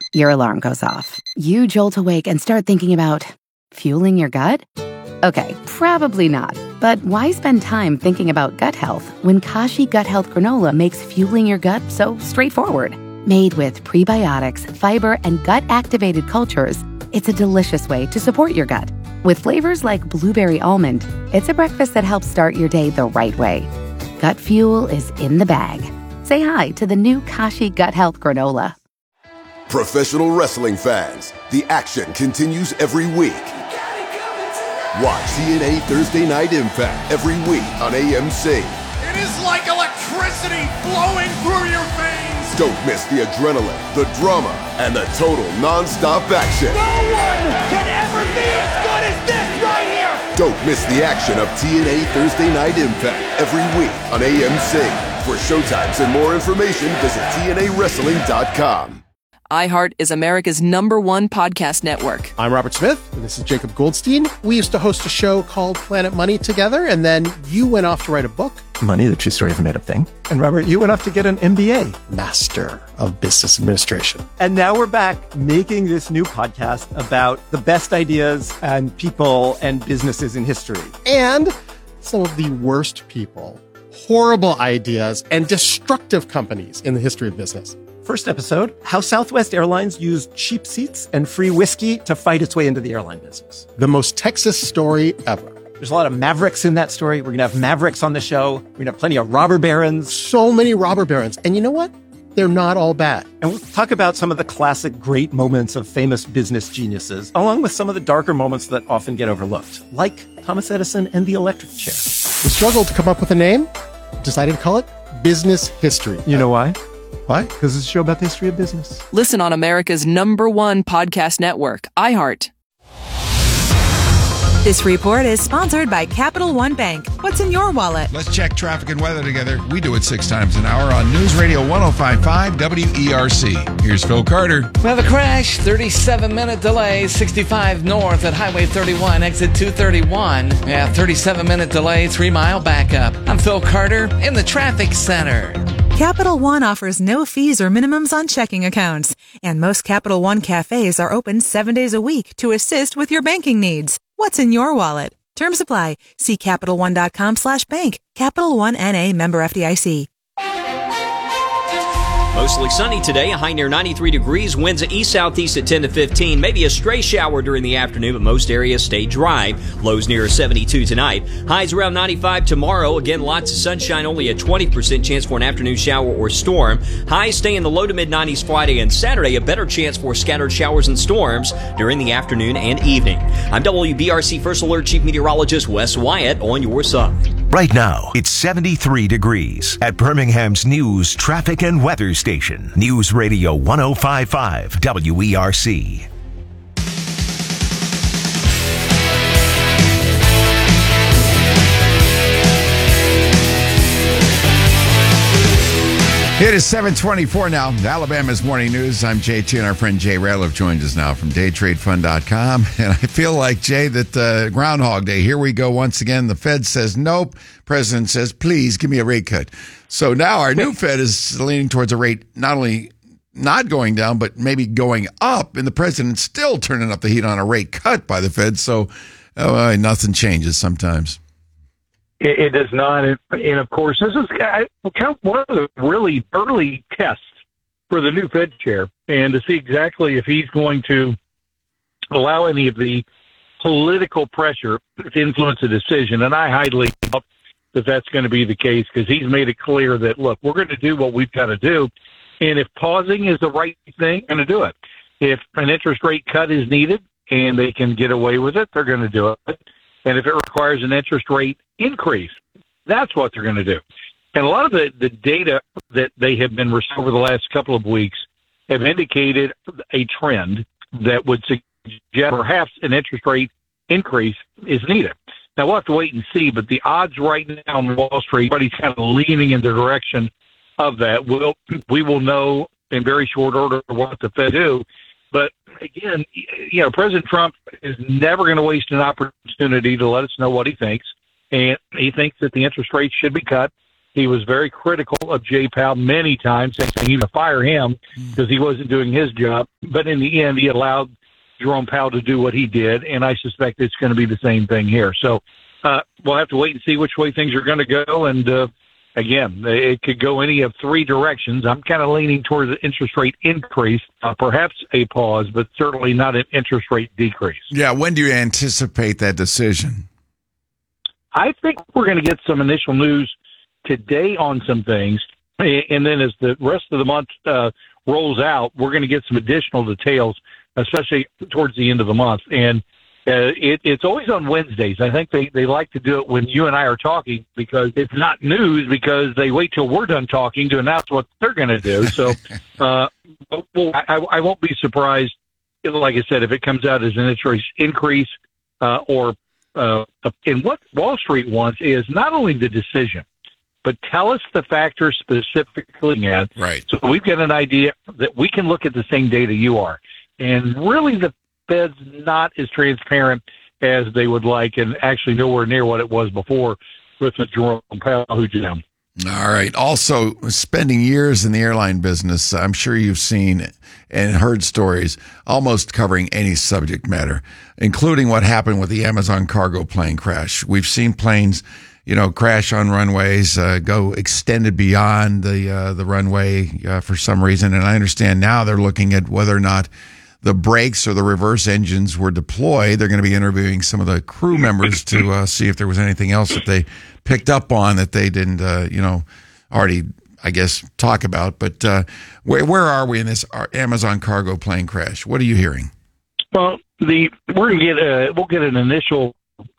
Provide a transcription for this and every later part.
Your alarm goes off. You jolt awake and start thinking about fueling your gut? Okay, probably not. But why spend time thinking about gut health when Kashi Gut Health Granola makes fueling your gut so straightforward? Made with prebiotics, fiber, and gut-activated cultures, it's a delicious way to support your gut. With flavors like blueberry almond, it's a breakfast that helps start your day the right way. Gut fuel is in the bag. Say hi to the new Kashi Gut Health Granola. Professional wrestling fans, the action continues every week. Watch TNA Thursday Night Impact every week on AMC. It is like electricity flowing through your veins. Don't miss the adrenaline, the drama, and the total non-stop action. No one can ever be as good as this right here. Don't miss the action of TNA Thursday Night Impact every week on AMC. For showtimes and more information, visit TNAWrestling.com. iHeart is America's #1 podcast network. I'm Robert Smith, and this is Jacob Goldstein. We used to host a show called Planet Money together, and then you went off to write a book. Money, the true story of a made-up thing. And Robert, you went off to get an MBA. Master of Business Administration. And now we're back making this new podcast about the best ideas and people and businesses in history. And some of the worst people, horrible ideas, and destructive companies in the history of business. First episode, how Southwest Airlines used cheap seats and free whiskey to fight its way into the airline business. The most Texas story ever. There's a lot of Mavericks in that story. We're going to have Mavericks on the show. We're going to have plenty of robber barons. So many robber barons. And you know what? They're not all bad. And we'll talk about some of the classic great moments of famous business geniuses, along with some of the darker moments that often get overlooked, like Thomas Edison and the electric chair. We struggled to come up with a name, decided to call it Business History. You know why? Why? Because it's a show about the history of business. Listen on America's #1 podcast network, iHeart. This report is sponsored by Capital One Bank. What's in your wallet? Let's check traffic and weather together. We do it 6 times an hour on News Radio 105.5 WERC. Here's Phil Carter. We have a crash, 37-minute delay, 65 north at Highway 31, exit 231. 37-minute delay, 3-mile backup. I'm Phil Carter in the traffic center. Capital One offers no fees or minimums on checking accounts. And most Capital One cafes are open 7 days a week to assist with your banking needs. What's in your wallet? Terms apply. See CapitalOne.com/bank. Capital One N.A. member FDIC. Mostly sunny today, a high near 93 degrees, winds east-southeast at 10 to 15. Maybe a stray shower during the afternoon, but most areas stay dry. Lows near 72 tonight. Highs around 95 tomorrow. Again, lots of sunshine, only a 20% chance for an afternoon shower or storm. Highs stay in the low to mid-90s Friday and Saturday. A better chance for scattered showers and storms during the afternoon and evening. I'm WBRC First Alert Chief Meteorologist Wes Wyatt on your side. Right now, it's 73 degrees at Birmingham's News, Traffic, and Weather Station. News Radio 105.5 WERC. It is 7:24 now. Alabama's Morning News. I'm JT, and our friend Jay Ratliff joins us now from DayTradeFund.com. And I feel like, Jay, that Groundhog Day, here we go once again. The Fed says nope. President says, please give me a rate cut. So now our new Fed is leaning towards a rate not only not going down, but maybe going up. And the president's still turning up the heat on a rate cut by the Fed. So nothing changes sometimes. It does not. And of course, this is kind of one of the really early tests for the new Fed chair, and to see exactly if he's going to allow any of the political pressure to influence a decision. And I highly doubt that that's going to be the case, because he's made it clear that, look, we're going to do what we've got to do. And if pausing is the right thing, they're going to do it. If an interest rate cut is needed and they can get away with it, they're going to do it. And if it requires an interest rate increase, that's what they're going to do. And a lot of the data that they have been receiving over the last couple of weeks have indicated a trend that would suggest perhaps an interest rate increase is needed. Now, we'll have to wait and see, but the odds right now on Wall Street, everybody's kind of leaning in the direction of that. We will know in very short order what the Fed do. But again, President Trump is never going to waste an opportunity to let us know what he thinks. And he thinks that the interest rate should be cut. He was very critical of Jay Powell many times, saying he would fire him because he wasn't doing his job. But in the end, he allowed Jerome Powell to do what he did, and I suspect it's going to be the same thing here. So we'll have to wait and see which way things are going to go. And again, it could go any of three directions. I'm kind of leaning towards an interest rate increase, perhaps a pause, but certainly not an interest rate decrease. Yeah, when do you anticipate that decision? I think we're going to get some initial news today on some things, and then as the rest of the month rolls out, we're going to get some additional details, especially towards the end of the month. And it's always on Wednesdays. I think they like to do it when you and I are talking because it's not news because they wait till we're done talking to announce what they're going to do. So I won't be surprised, like I said, if it comes out as an interest increase or and what Wall Street wants is not only the decision, but tell us the factors specifically at. Right. So we've got an idea that we can look at the same data you are. And really the Fed's not as transparent as they would like and actually nowhere near what it was before with the Jerome Powell who did them. All right. Also, spending years in the airline business, I'm sure you've seen and heard stories almost covering any subject matter, including what happened with the Amazon cargo plane crash. We've seen planes, crash on runways, go extended beyond the runway for some reason. And I understand now they're looking at whether or not the brakes or the reverse engines were deployed. They're going to be interviewing some of the crew members to see if there was anything else that they picked up on that they didn't, already, I guess, talk about. But where are we in this Amazon cargo plane crash? What are you hearing? Well, we'll get an initial,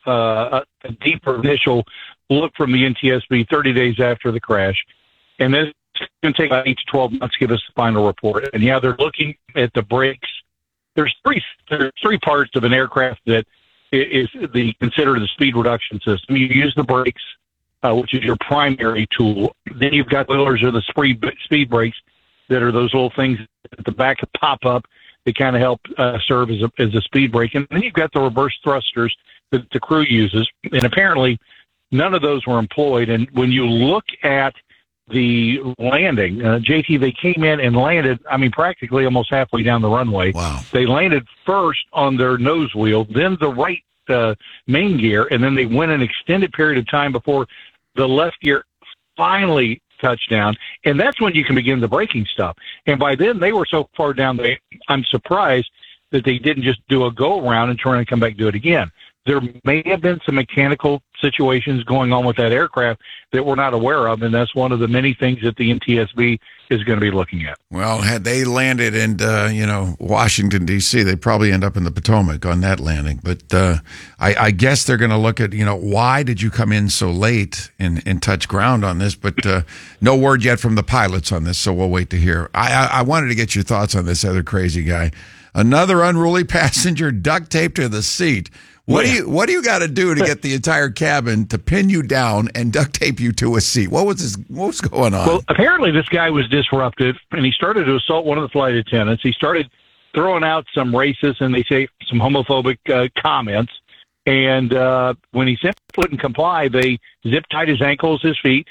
a deeper initial look from the NTSB 30 days after the crash, and then it's going to take about 8 to 12 months to give us the final report. And yeah, they're looking at the brakes. There's three parts of an aircraft that is considered the speed reduction system. You use the brakes, which is your primary tool. Then you've got oilers or the speed brakes that are those little things at the back that pop up. They kind of help serve as a speed brake. And then you've got the reverse thrusters that the crew uses. And apparently none of those were employed. And when you look at the landing, JT, they came in and landed, practically almost halfway down the runway. Wow. They landed first on their nose wheel, then the right main gear, and then they went an extended period of time before the left gear finally touched down. And that's when you can begin the braking stuff. And by then they were so far down, I'm surprised that they didn't just do a go around and try and come back and do it again. There may have been some mechanical situations going on with that aircraft that we're not aware of, and that's one of the many things that the NTSB is going to be looking at. Well, had they landed in, Washington, D.C., they'd probably end up in the Potomac on that landing. But I guess they're going to look at, why did you come in so late and touch ground on this? But no word yet from the pilots on this, so we'll wait to hear. I wanted to get your thoughts on this other crazy guy. Another unruly passenger duct taped to the seat. What do you got to do to get the entire cabin to pin you down and duct tape you to a seat? What was going on? Well, apparently this guy was disruptive, and he started to assault one of the flight attendants. He started throwing out some racist and they say some homophobic comments. And when he simply wouldn't comply, they zip tied his ankles, his feet,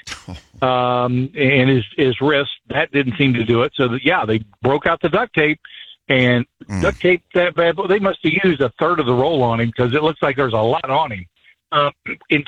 and his wrists. That didn't seem to do it. So they broke out the duct tape. And duct tape that bad boy. They must have used a third of the roll on him because it looks like there's a lot on him. In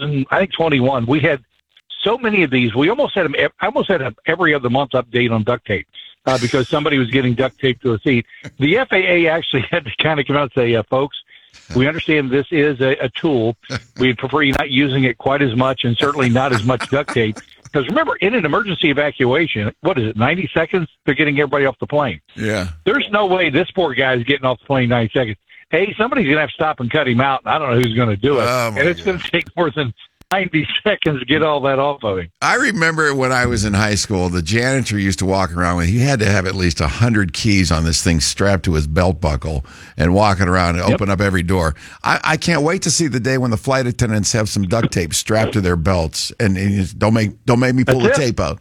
2021, we had so many of these. We almost had them. I almost had a every other month update on duct tape because somebody was getting duct tape to a seat. The FAA actually had to kind of come out and say, "Folks, we understand this is a tool. We'd prefer you not using it quite as much, and certainly not as much duct tape." Because remember, in an emergency evacuation, 90 seconds? They're getting everybody off the plane. Yeah. There's no way this poor guy is getting off the plane 90 seconds. Hey, somebody's going to have to stop and cut him out, and I don't know who's going to do it. And it's going to take more than 90 seconds to get all that off of him. I remember when I was in high school, the janitor used to walk around with, he had to have at least 100 keys on this thing strapped to his belt buckle and walking around and open up every door. I can't wait to see the day when the flight attendants have some duct tape strapped to their belts and don't make me pull the tape out.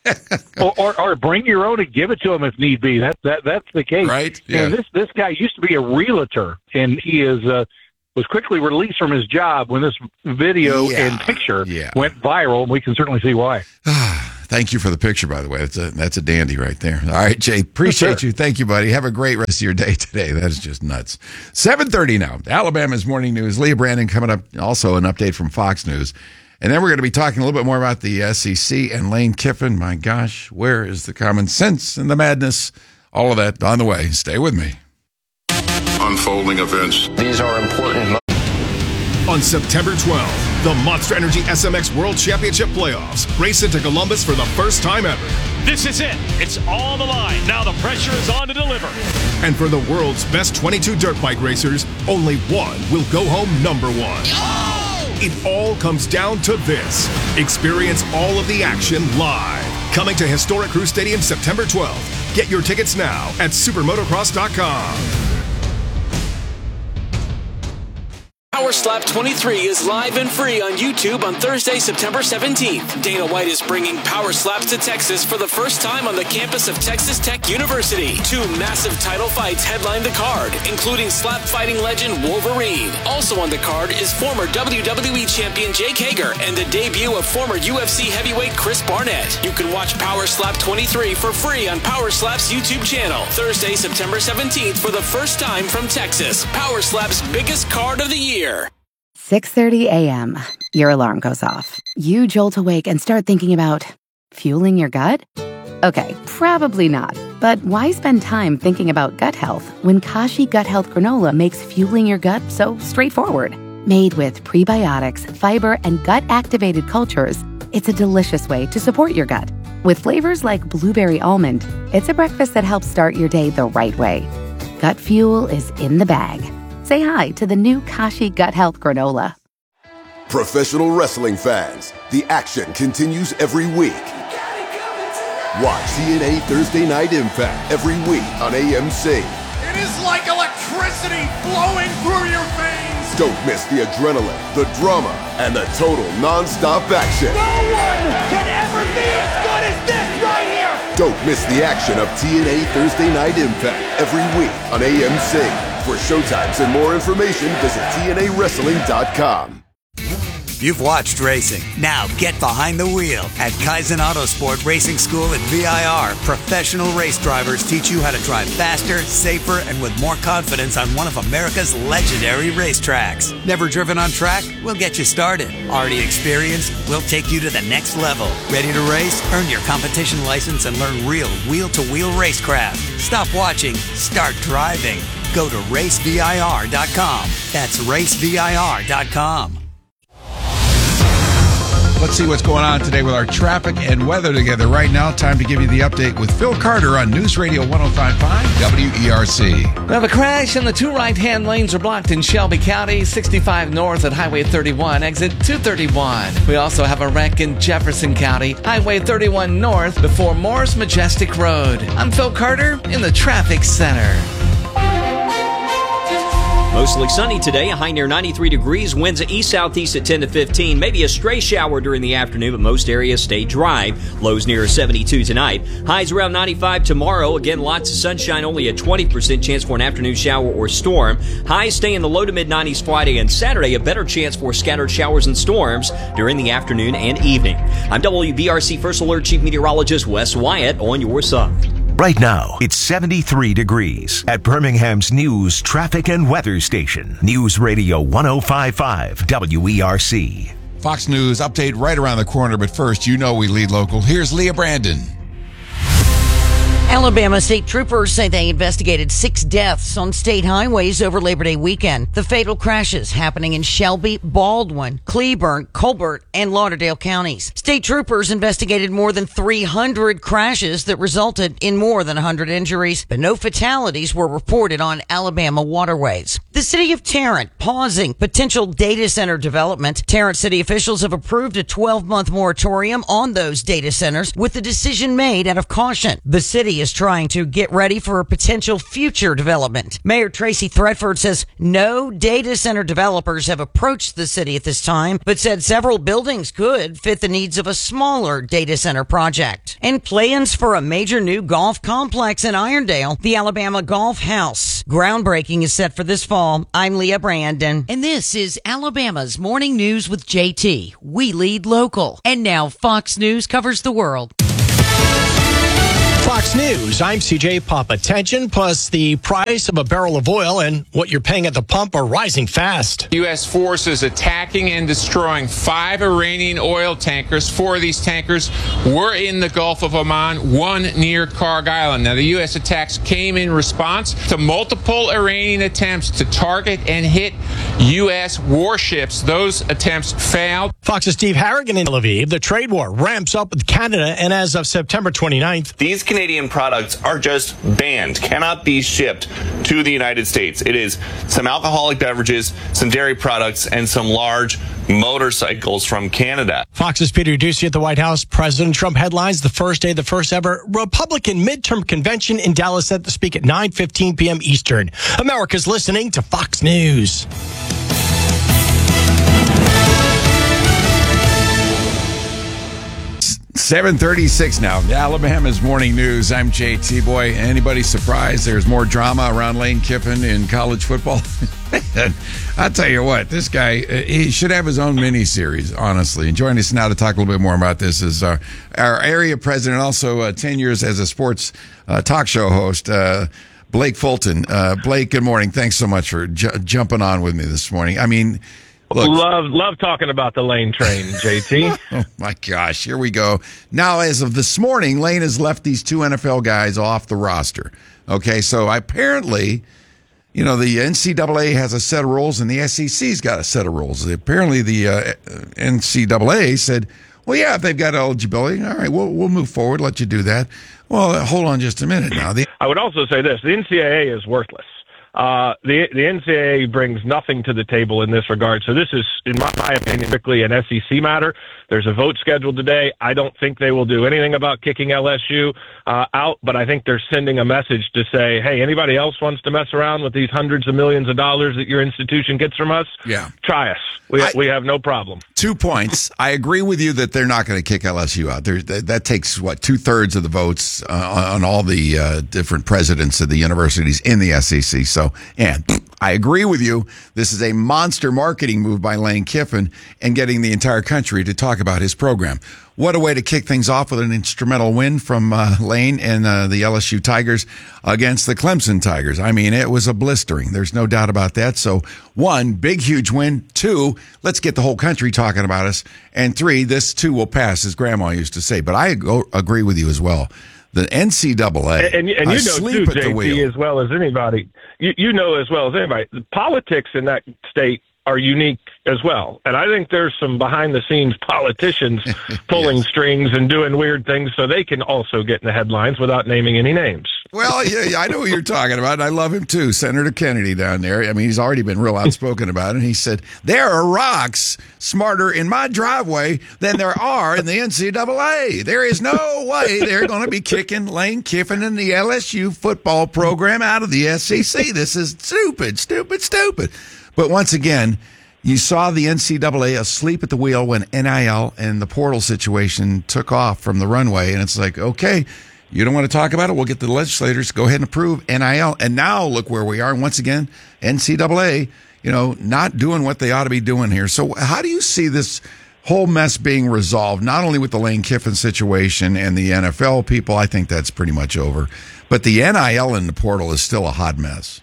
or bring your own and give it to them if need be. That's the case. Right. Yeah. And this guy used to be a realtor, and he is was quickly released from his job when this video and picture went viral, and we can certainly see why. Thank you for the picture, by the way. That's a dandy right there. All right, Jay, appreciate you. Thank you, buddy. Have a great rest of your day today. That is just nuts. 7:30 now. Alabama's Morning News. Leah Brandon coming up. Also an update from Fox News. And then we're going to be talking a little bit more about the SEC and Lane Kiffin. My gosh, where is the common sense and the madness? All of that on the way. Stay with me. Unfolding events. These are important. On September 12th, the Monster Energy SMX World Championship Playoffs race into Columbus for the first time ever. This is it. It's on the line. Now the pressure is on to deliver. And for the world's best 22 dirt bike racers, only one will go home number one. Oh! It all comes down to this. Experience all of the action live. Coming to Historic Crew Stadium September 12th. Get your tickets now at supermotocross.com. Power Slap 23 is live and free on YouTube on Thursday, September 17th. Dana White is bringing Power Slaps to Texas for the first time on the campus of Texas Tech University. 2 massive title fights headline the card, including slap fighting legend Wolverine. Also on the card is former WWE champion Jake Hager and the debut of former UFC heavyweight Chris Barnett. You can watch Power Slap 23 for free on Power Slap's YouTube channel. Thursday, September 17th for the first time from Texas. Power Slap's biggest card of the year. 6:30 a.m. Your alarm goes off. You jolt awake and start thinking about fueling your gut? Okay, probably not. But why spend time thinking about gut health when Kashi Gut Health Granola makes fueling your gut so straightforward? Made with prebiotics, fiber, and gut-activated cultures, it's a delicious way to support your gut. With flavors like blueberry almond, it's a breakfast that helps start your day the right way. Gut fuel is in the bag. Say hi to the new Kashi Gut Health Granola. Professional wrestling fans, the action continues every week. Watch TNA Thursday Night Impact every week on AMC. It is like electricity flowing through your veins. Don't miss the adrenaline, the drama, and the total non-stop action. No one can ever be as good as this right here. Don't miss the action of TNA Thursday Night Impact every week on AMC. For showtimes and more information, visit TNAWrestling.com. You've watched racing. Now get behind the wheel at Kaizen Autosport Racing School at VIR. Professional race drivers teach you how to drive faster, safer, and with more confidence on one of America's legendary racetracks. Never driven on track? We'll get you started. Already experienced? We'll take you to the next level. Ready to race? Earn your competition license and learn real wheel-to-wheel racecraft. Stop watching. Start driving. Go to racevir.com. That's racevir.com. Let's see what's going on today with our traffic and weather together. Right now, time to give you the update with Phil Carter on News Radio 105.5 WERC. We have a crash and the 2 right-hand lanes are blocked in Shelby County, 65 north at Highway 31, exit 231. We also have a wreck in Jefferson County, Highway 31 north before Morris Majestic Road. I'm Phil Carter in the Traffic Center. Mostly sunny today, a high near 93 degrees, winds east-southeast at 10 to 15, maybe a stray shower during the afternoon, but most areas stay dry. Lows near 72 tonight. Highs around 95 tomorrow. Again, lots of sunshine, only a 20% chance for an afternoon shower or storm. Highs stay in the low to mid-90s Friday and Saturday, a better chance for scattered showers and storms during the afternoon and evening. I'm WBRC First Alert Chief Meteorologist Wes Wyatt on your side. Right now, it's 73 degrees at Birmingham's news, traffic, and weather station. News Radio 105.5 WERC. Fox News update right around the corner, but first, you know we lead local. Here's Leah Brandon. Alabama state troopers say they investigated 6 deaths on state highways over Labor Day weekend. The fatal crashes happening in Shelby, Baldwin, Cleburne, Colbert, and Lauderdale counties. State troopers investigated more than 300 crashes that resulted in more than 100 injuries, but no fatalities were reported on Alabama waterways. The city of Tarrant pausing potential data center development. Tarrant city officials have approved a 12-month moratorium on those data centers with the decision made out of caution. The city is trying to get ready for a potential future development. Mayor Tracy Threadford says no data center developers have approached the city at this time, but said several buildings could fit the needs of a smaller data center project. And plans for a major new golf complex in Irondale, the Alabama Golf House. Groundbreaking is set for this fall. I'm Leah Brandon. And this is Alabama's Morning News with JT. We lead local. And now Fox News covers the world. Fox News, I'm CJ Papa. Tension plus the price of a barrel of oil and what you're paying at the pump are rising fast. U.S. forces attacking and destroying 5 Iranian oil tankers. 4 of these tankers were in the Gulf of Oman, 1 near Karg Island. Now, the U.S. attacks came in response to multiple Iranian attempts to target and hit U.S. warships. Those attempts failed. Fox's Steve Harrigan in Tel Aviv. The trade war ramps up with Canada, and as of September 29th, these Canadian products are just banned, cannot be shipped to the United States. It is some alcoholic beverages, some dairy products, and some large motorcycles from Canada. Fox's Peter Doocy at the White House. President Trump headlines the first day of the first ever Republican midterm convention in Dallas, set to speak at 9:15 p.m. Eastern. America's listening to Fox News. $7:36 now. Alabama's Morning News. I'm JT. Boy, anybody surprised there's more drama around Lane Kiffin in college football? I'll tell you what, this guy, he should have his own mini-series, honestly. And joining us now to talk a little bit more about this is our area president, also 10 years as a sports talk show host, Blake Fulton. Blake, good morning. Thanks so much for jumping on with me this morning. I mean, look, love talking about the Lane train, JT. Oh, my gosh. Here we go. Now, as of this morning, Lane has left these 2 NFL guys off the roster. Okay, so apparently, you know, the NCAA has a set of rules and the SEC's got a set of rules. Apparently, the NCAA said, well, yeah, if they've got eligibility, all right, we'll move forward, let you do that. Well, hold on just a minute now. I would also say this. The NCAA is worthless. The NCAA brings nothing to the table in this regard. So this is, in my opinion, strictly an SEC matter. There's a vote scheduled today. I don't think they will do anything about kicking LSU out, but I think they're sending a message to say, hey, anybody else wants to mess around with these hundreds of millions of dollars that your institution gets from us? Yeah. Try us. We have no problem. 2 points. I agree with you that they're not going to kick LSU out. That takes, 2/3 of the votes on all the different presidents of the universities in the SEC. So, and I agree with you. This is a monster marketing move by Lane Kiffin and getting the entire country to talk about his program. What a way to kick things off with an instrumental win from Lane and the LSU Tigers against the Clemson Tigers. I mean, it was a blistering. There's no doubt about that. So, 1, big, huge win. 2, let's get the whole country talking about us. And 3, this too will pass, as Grandma used to say. But I agree with you as well. The NCAA, and you know too, JT, as well as anybody. You know as well as anybody. The politics in that state are unique as well. And I think there's some behind-the-scenes politicians pulling strings and doing weird things so they can also get in the headlines without naming any names. Well, yeah, I know what you're talking about. I love him, too. Senator Kennedy down there. I mean, he's already been real outspoken about it. He said, there are rocks smarter in my driveway than there are in the NCAA. There is no way they're going to be kicking Lane Kiffin and the LSU football program out of the SEC. This is stupid, stupid, stupid. But once again, you saw the NCAA asleep at the wheel when NIL and the portal situation took off from the runway. And it's like, okay, you don't want to talk about it? We'll get the legislators to go ahead and approve NIL. And now look where we are. And once again, NCAA, not doing what they ought to be doing here. So how do you see this whole mess being resolved, not only with the Lane Kiffin situation and the NFL people? I think that's pretty much over. But the NIL and the portal is still a hot mess.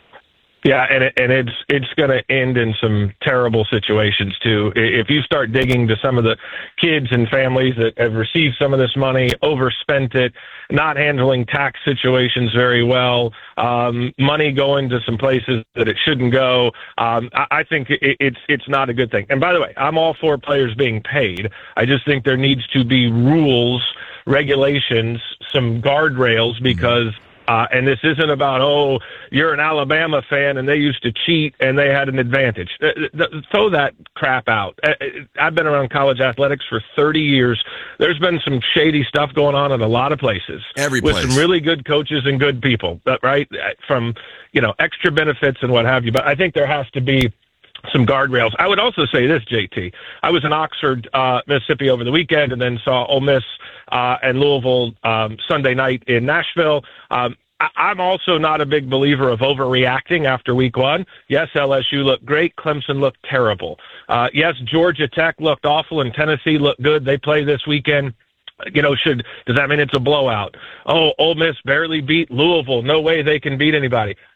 Yeah, and it's going to end in some terrible situations too. If you start digging to some of the kids and families that have received some of this money, overspent it, not handling tax situations very well, money going to some places that it shouldn't go, I think it's not a good thing. And by the way, I'm all for players being paid. I just think there needs to be rules, regulations, some guardrails, because and this isn't about, you're an Alabama fan and they used to cheat and they had an advantage. Throw that crap out. I've been around college athletics for 30 years. There's been some shady stuff going on in a lot of places. With some really good coaches and good people, right? From, extra benefits and what have you. But I think there has to be some guardrails. I would also say this, JT. I was in Oxford, Mississippi over the weekend and then saw Ole Miss and Louisville Sunday night in Nashville. I'm also not a big believer of overreacting after week one. Yes, LSU looked great. Clemson looked terrible. Yes, Georgia Tech looked awful and Tennessee looked good. They play this weekend. Does that mean it's a blowout? Oh, Ole Miss barely beat Louisville. No way they can beat anybody.